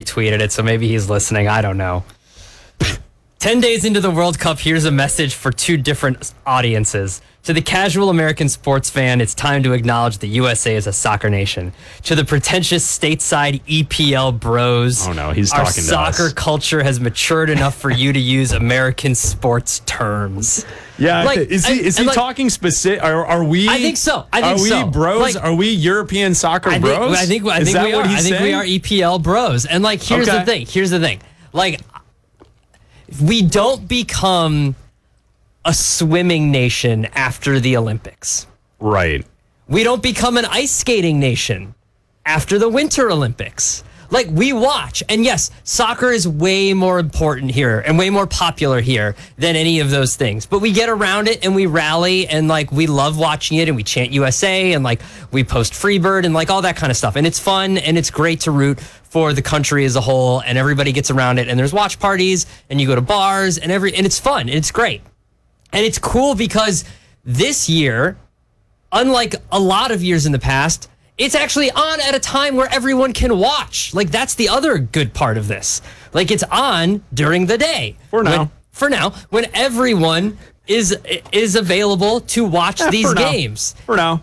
retweeted it, so maybe he's listening. I don't know. 10 days into the World Cup, here's a message for two different audiences. To the casual American sports fan, it's time to acknowledge the USA is a soccer nation. To the pretentious stateside EPL bros, oh no, he's talking to us. Our soccer culture has matured enough for you to use American sports terms. Yeah, like, is he like, talking specific? Are we? I think so. Are we bros? Like, are we European soccer bros? I think we are. I think we are EPL bros. And like, here's the thing. Here's the thing. Like, we don't become a swimming nation after the Olympics. Right. We don't become an ice skating nation after the Winter Olympics. Like, we watch, and yes, soccer is way more important here and way more popular here than any of those things. But we get around it and we rally and like we love watching it and we chant USA and like we post Freebird and like all that kind of stuff. And it's fun and it's great to root for the country as a whole, and everybody gets around it, and there's watch parties and you go to bars and it's fun and it's great. And it's cool because this year, unlike a lot of years in the past, it's actually on at a time where everyone can watch. Like, that's the other good part of this. Like, it's on during the day. For now. When everyone is available to watch these games. For now.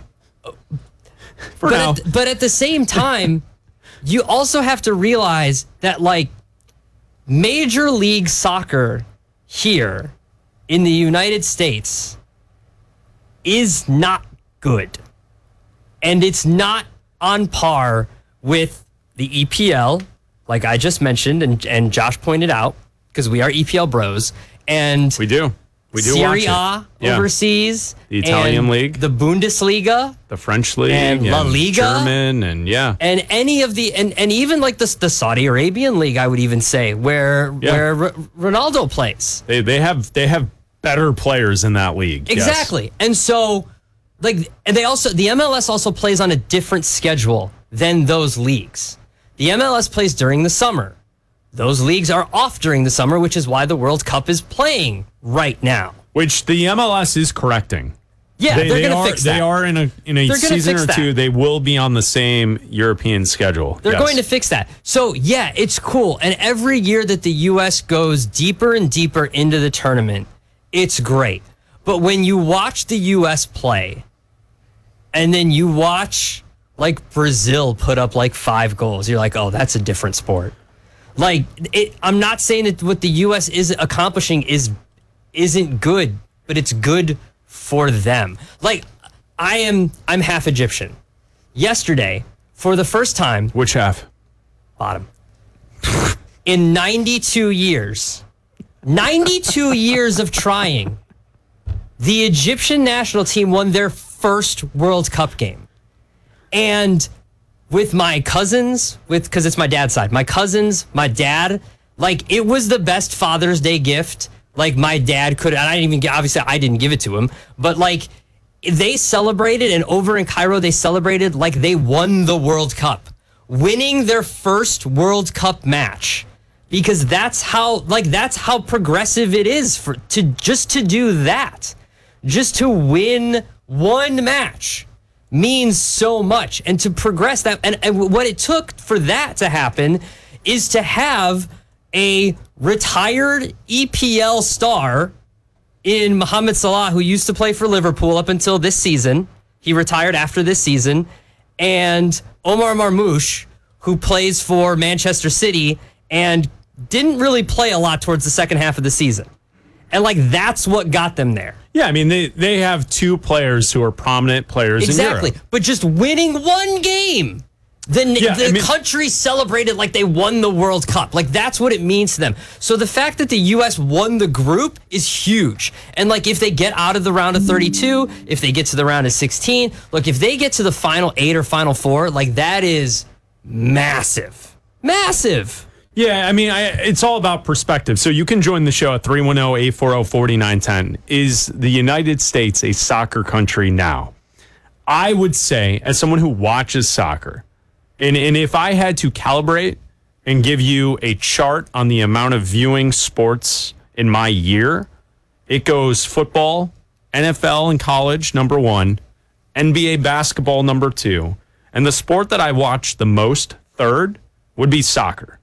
But at the same time, you also have to realize that, like, Major League Soccer here in the United States is not good. And it's not on par with the EPL, like I just mentioned and Josh pointed out, because we are EPL bros. And we do Serie A overseas. The Italian league. The Bundesliga. The French league. And La Liga. German and And any of the, and even like the Saudi Arabian league, I would even say, where Ronaldo plays. They have better players in that league. Exactly. Yes. And so, like, and the MLS also plays on a different schedule than those leagues. The MLS plays during the summer. Those leagues are off during the summer, which is why the World Cup is playing right now. Which the MLS is correcting. Yeah, they're going to fix that. They are in a season or two. They will be on the same European schedule. They're going to fix that. So yeah, it's cool. And every year that the U.S. goes deeper and deeper into the tournament, it's great. But when you watch the U.S. play, and then you watch like Brazil put up like 5 goals, you're like, oh, that's a different sport. Like, I'm not saying that what the U.S. is accomplishing isn't good, but it's good for them. Like, I'm half Egyptian. Yesterday, for the first time... Which half? Bottom. In 92 years of trying, the Egyptian national team won their first World Cup game. And with my cousins, because it's my dad's side, my cousins, my dad, like, it was the best Father's Day gift. Like, my dad could, and obviously I didn't give it to him, but like, they celebrated, and over in Cairo, they celebrated like they won the World Cup, winning their first World Cup match. Because that's how progressive it is to do that. Just to win one match means so much. And to progress that, and what it took for that to happen is to have a retired EPL star in Mohamed Salah, who used to play for Liverpool up until this season. He retired after this season. And Omar Marmoush, who plays for Manchester City and didn't really play a lot towards the second half of the season. And like, that's what got them there. Yeah, I mean, they have 2 players who are prominent players in Europe. Exactly. But just winning one game, the country celebrated like they won the World Cup. Like, that's what it means to them. So the fact that the U.S. won the group is huge. And like, if they get out of the round of 32, if they get to the round of 16, look, if they get to the final 8 or final 4, like, that is massive. Massive. Yeah, I mean, it's all about perspective. So you can join the show at 310-840-4910. Is the United States a soccer country now? I would say, as someone who watches soccer, and if I had to calibrate and give you a chart on the amount of viewing sports in my year, it goes football, NFL and college, number 1, NBA basketball, number 2, and the sport that I watch the most, third, would be soccer.